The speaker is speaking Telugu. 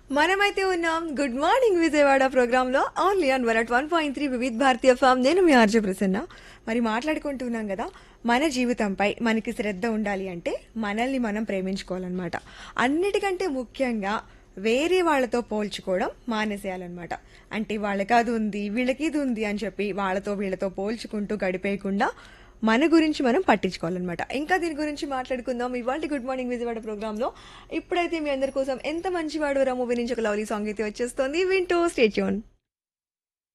మనమైతే ఉన్నాం గుడ్ మార్నింగ్ విజయవాడ ప్రోగ్రామ్ లో only on 101.3 Vividh Bharatiya form. నేను మీ ఆర్జే ప్రసన్న. మరి మాట్లాడుకుంటున్నాం కదా, మన జీవితంపై మనకి శ్రద్ధ ఉండాలి అంటే మనల్ని మనం ప్రేమించుకోవాలన్నమాట. అన్నిటికంటే ముఖ్యంగా వేరే వాళ్ళతో పోల్చుకోవడం మానేసేయాలన్నమాట. అంటే వాళ్ళకి అది ఉంది, వీళ్ళకి ఇది ఉంది అని చెప్పి వాళ్ళతో వీళ్ళతో పోల్చుకుంటూ గడిపేయకుండా మన గురించి మనం పట్టించుకోవాలన్నమాట. ఇంకా దీని గురించి మాట్లాడుకుందాం ఇవాళ గుడ్ మార్నింగ్ విజయవాడ ప్రోగ్రామ్ లో. ఇప్పుడైతే మీ అందరి కోసం ఎంత మంచివాడు రా మూవీ నుంచి ఒక లవ్లీ సాంగ్ అయితే వచ్చేస్తుంది, వింటూ స్టే ట్యూన్.